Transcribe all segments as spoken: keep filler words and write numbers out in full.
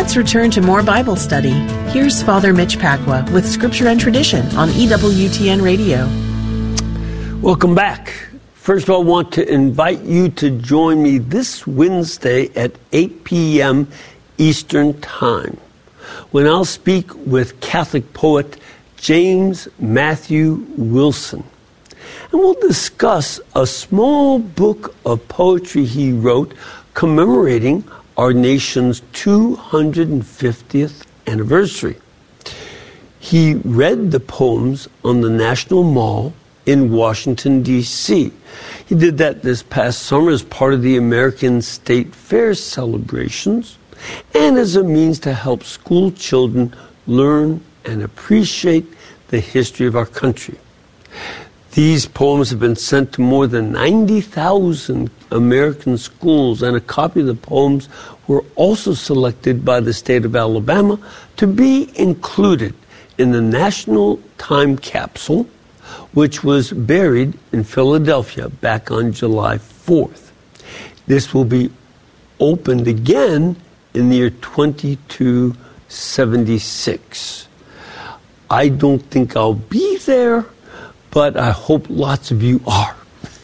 Let's return to more Bible study. Here's Father Mitch Pacwa with Scripture and Tradition on E W T N Radio. Welcome back. First of all, I want to invite you to join me this Wednesday at eight p.m. Eastern Time, when I'll speak with Catholic poet James Matthew Wilson. And we'll discuss a small book of poetry he wrote commemorating our nation's two hundred fiftieth anniversary. He read the poems on the National Mall in Washington, D C He did that this past summer as part of the American State Fair celebrations and as a means to help school children learn and appreciate the history of our country. These poems have been sent to more than ninety thousand American schools, and a copy of the poems were also selected by the state of Alabama to be included in the National Time Capsule, which was buried in Philadelphia back on July fourth. This will be opened again in the year twenty-two seventy-six. I don't think I'll be there, but I hope lots of you are.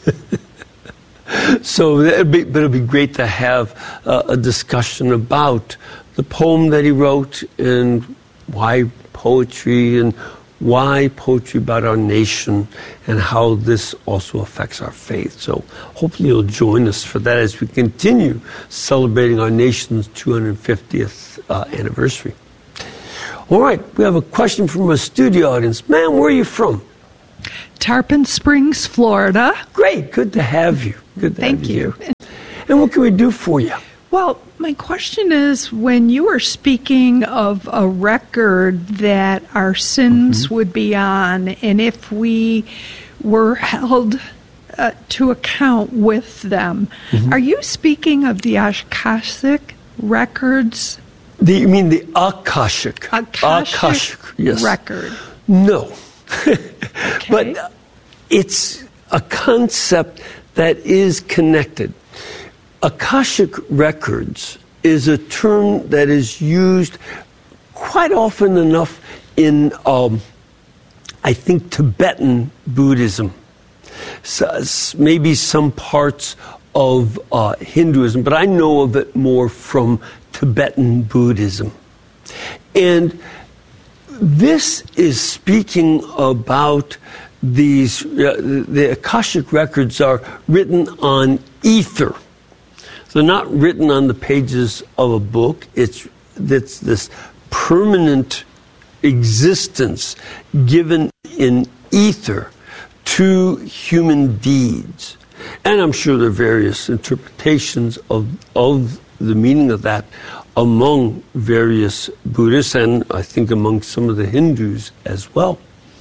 So it'd be, but it'll be great to have uh, a discussion about the poem that he wrote and why poetry and why poetry about our nation and how this also affects our faith. So hopefully you'll join us for that as we continue celebrating our nation's two hundred fiftieth uh, anniversary. All right, we have a question from a studio audience. Ma'am, where are you from? Tarpon Springs, Florida. Great, good to have you. Good to Thank have you. you. Here. And what can we do for you? Well, my question is, when you were speaking of a record that our sins mm-hmm. would be on, and if we were held uh, to account with them, mm-hmm. are you speaking of the Akashic records? The, you mean the Akashic? Akashic, Akashic yes. record. No. Okay. But it's a concept that is connected. Akashic records is a term that is used quite often enough in, um, I think, Tibetan Buddhism. So, maybe some parts of uh, Hinduism, but I know of it more from Tibetan Buddhism. And this is speaking about these, uh, the Akashic records are written on ether. They're not written on the pages of a book. It's, it's this permanent existence given in ether to human deeds. And I'm sure there are various interpretations of, of the meaning of that among various Buddhists and I think among some of the Hindus as well.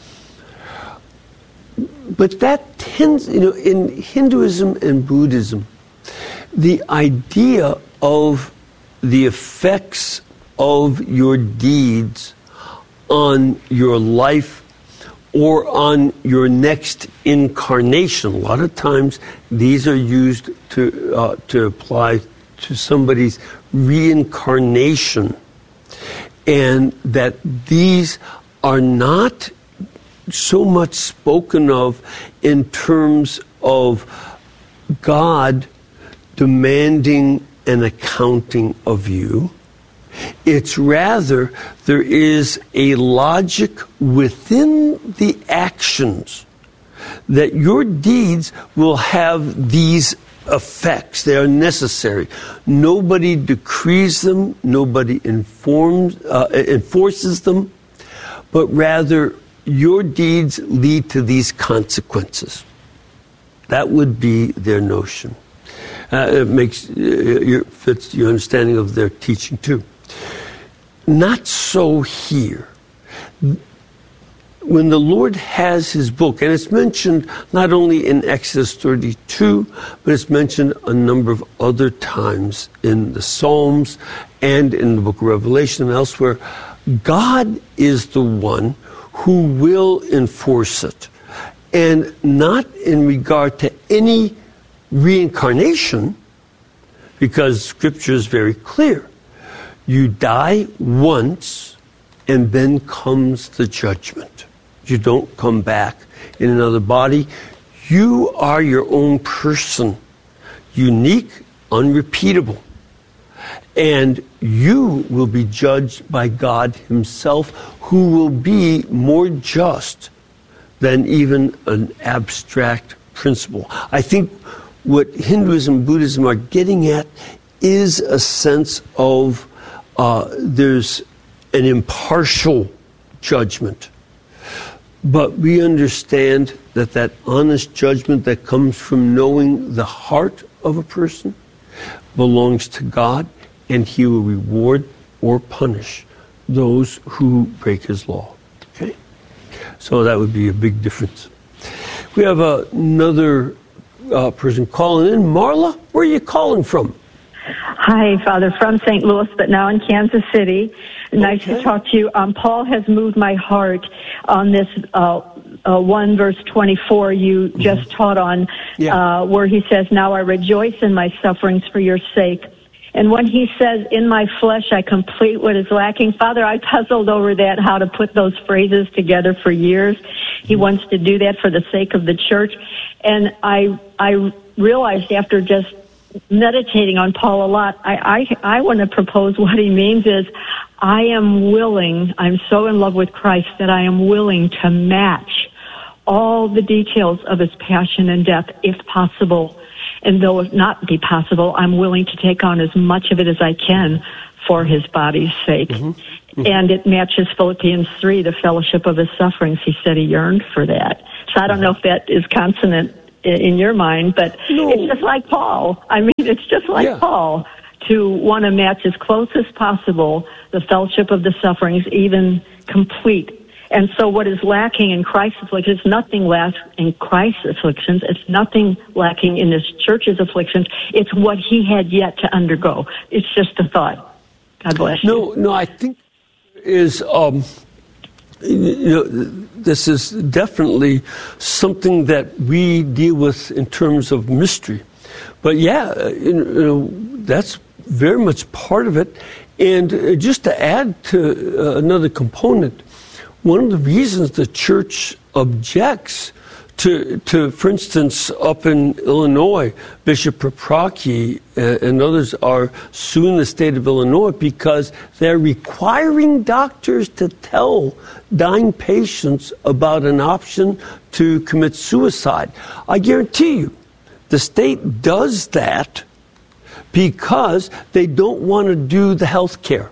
But that tends, you know, in Hinduism and Buddhism, the idea of the effects of your deeds on your life or on your next incarnation. A lot of times these are used to uh, to apply to somebody's reincarnation, and that these are not so much spoken of in terms of God demanding an accounting of you. It's rather there is a logic within the actions that your deeds will have these effects. They are necessary. Nobody decrees them. Nobody informs, uh, enforces them. But rather, your deeds lead to these consequences. That would be their notion. Uh, it makes uh, your, fits your understanding of their teaching too. Not so here. When the Lord has his book, and it's mentioned not only in Exodus thirty-two, but it's mentioned a number of other times in the Psalms and in the book of Revelation and elsewhere, God is the one who will enforce it. And not in regard to any reincarnation, because Scripture is very clear. You die once, and then comes the judgment. You don't come back in another body. You are your own person, unique, unrepeatable. And you will be judged by God himself, who will be more just than even an abstract principle. I think what Hinduism and Buddhism are getting at is a sense of uh, there's an impartial judgment. But we understand that that honest judgment that comes from knowing the heart of a person belongs to God, and he will reward or punish those who break his law. Okay? So that would be a big difference. We have uh, another uh, person calling in. Marla, where are you calling from? Hi, Father, from Saint Louis, but now in Kansas City. Nice okay. to talk to you. Um, Paul has moved my heart on this uh, uh, one verse twenty-four you mm-hmm. just taught on, yeah. uh, where he says, "Now I rejoice in my sufferings for your sake." And when he says, "In my flesh I complete what is lacking," Father, I puzzled over that, how to put those phrases together for years. He mm-hmm. wants to do that for the sake of the church. And I I realized after just meditating on Paul a lot, I, I, I want to propose what he means is, I am willing, I'm so in love with Christ that I am willing to match all the details of his passion and death, if possible. And though it not be possible, I'm willing to take on as much of it as I can for his body's sake. Mm-hmm. Mm-hmm. And it matches Philippians three, the fellowship of his sufferings. He said he yearned for that. So I don't know if that is consonant in your mind, but no. It's just like Paul. I mean, it's just like yeah. Paul to want to match as close as possible the fellowship of the sufferings, even complete. And so what is lacking in Christ's afflictions, nothing lacks in Christ's afflictions. It's nothing lacking in this church's afflictions. It's what he had yet to undergo. It's just a thought. God bless you. No, no, I think is... Um You know, this is definitely something that we deal with in terms of mystery. But yeah, you know, that's very much part of it. And just to add to another component, one of the reasons the church objects to, to for instance, up in Illinois, Bishop Paprocki and others are suing the state of Illinois because they're requiring doctors to tell dying patients about an option to commit suicide. I guarantee you, the state does that because they don't want to do the health care.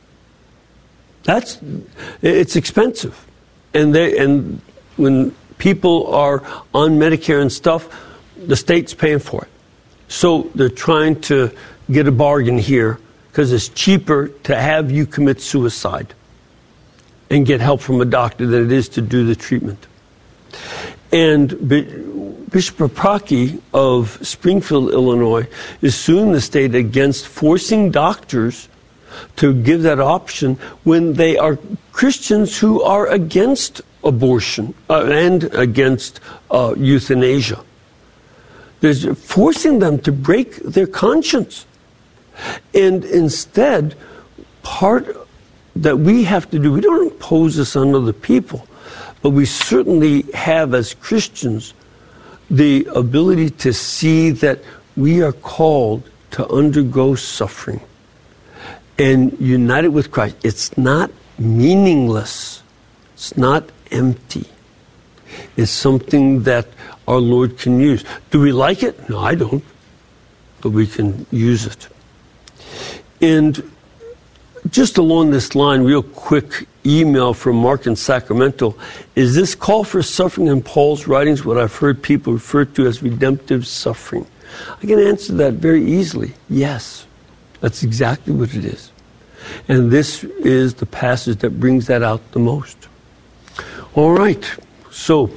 That's, it's expensive. And they, and when people are on Medicare and stuff, the state's paying for it. So they're trying to get a bargain here because it's cheaper to have you commit suicide and get help from a doctor than it is to do the treatment. And Bishop Paprocki of Springfield, Illinois, is suing the state against forcing doctors to give that option when they are Christians who are against abortion uh, and against uh, euthanasia. There's forcing them to break their conscience. And instead, part that we have to do, we don't impose this on other people, but we certainly have as Christians the ability to see that we are called to undergo suffering and united with Christ. It's not meaningless. It's not empty. It's something that our Lord can use. Do we like it? No, I don't. But we can use it. And just along this line, real quick email from Mark in Sacramento. Is this call for suffering in Paul's writings what I've heard people refer to as redemptive suffering? I can answer that very easily. Yes, that's exactly what it is. And this is the passage that brings that out the most. All right, so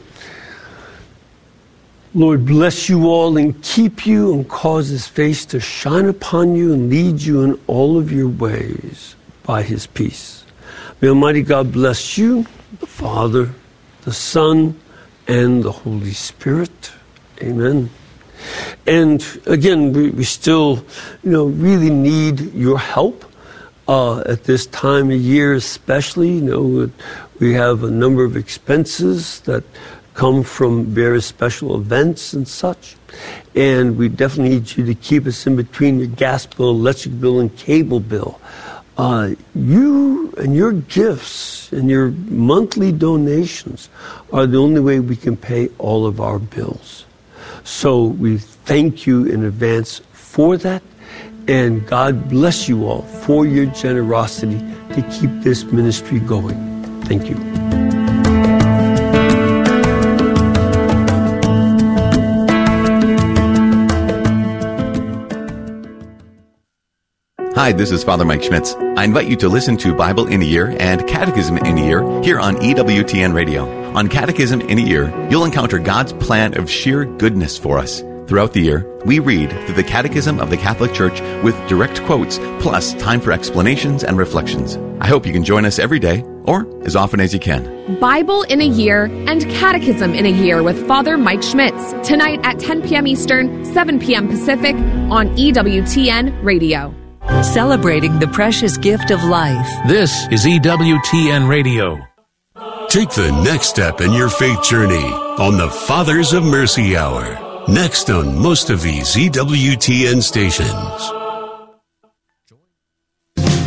Lord bless you all and keep you and cause his face to shine upon you and lead you in all of your ways by his peace. May Almighty God bless you, the Father, the Son, and the Holy Spirit. Amen. And again, we, we still, you know, really need your help. uh, at this time of year especially. You know, we have a number of expenses that come from various special events and such. And we definitely need you to keep us in between your gas bill, electric bill, and cable bill. Uh, you and your gifts and your monthly donations are the only way we can pay all of our bills. So we thank you in advance for that, and God bless you all for your generosity to keep this ministry going. Thank you. Hi, this is Father Mike Schmitz. I invite you to listen to Bible in a Year and Catechism in a Year here on E W T N Radio. On Catechism in a Year, you'll encounter God's plan of sheer goodness for us. Throughout the year, we read through the Catechism of the Catholic Church with direct quotes, plus time for explanations and reflections. I hope you can join us every day, or as often as you can. Bible in a Year and Catechism in a Year with Father Mike Schmitz, tonight at ten p.m. Eastern, seven p.m. Pacific on E W T N Radio. Celebrating the precious gift of life. This is E W T N Radio. Take the next step in your faith journey on the Fathers of Mercy Hour. Next on most of these E W T N stations.